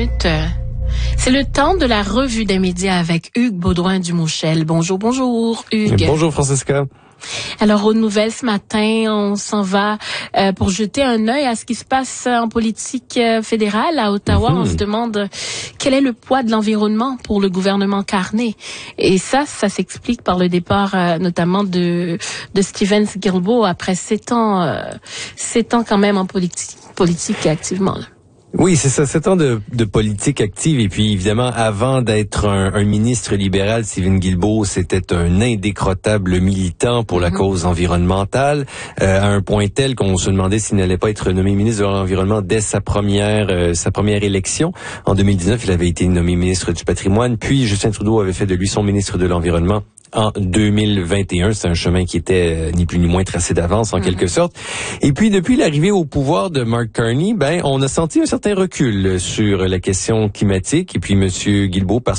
minutes. C'est le temps de la revue des médias avec Hugues Baudouin-Dumouchel. Bonjour Hugues. Bonjour Francesca. Alors aux nouvelles ce matin, on s'en va pour jeter un œil à ce qui se passe en politique fédérale à Ottawa. On se demande quel est le poids de l'environnement pour le gouvernement Carney. Et ça s'explique par le départ notamment de Stephen Guilbeault après 7 ans quand même en politique activement. Là. Oui, c'est ça, 7 ans de politique active. Et puis, évidemment, avant d'être un ministre libéral, Stephen Guilbeault, c'était un indécrottable militant pour la cause environnementale, à un point tel qu'on se demandait s'il n'allait pas être nommé ministre de l'Environnement dès sa première élection. En 2019, il avait été nommé ministre du Patrimoine, puis Justin Trudeau avait fait de lui son ministre de l'Environnement. En 2021, c'est un chemin qui était ni plus ni moins tracé d'avance en quelque sorte. Et puis depuis l'arrivée au pouvoir de Mark Carney, on a senti un certain recul sur la question climatique. Et puis Monsieur Guilbeault,